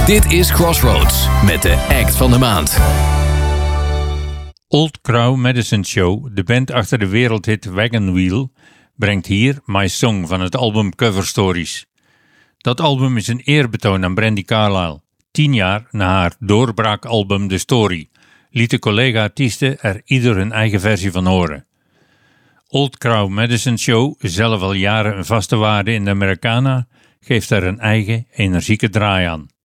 Dit is Crossroads met de act van de maand. Old Crow Medicine Show, de band achter de wereldhit Wagon Wheel, brengt hier My Song van het album Cover Stories. Dat album is een eerbetoon aan Brandi Carlile. 10 jaar na haar doorbraakalbum The Story lieten collega-artiesten er ieder hun eigen versie van horen. Old Crow Medicine Show, zelf al jaren een vaste waarde in de Americana, geeft er een eigen energieke draai aan.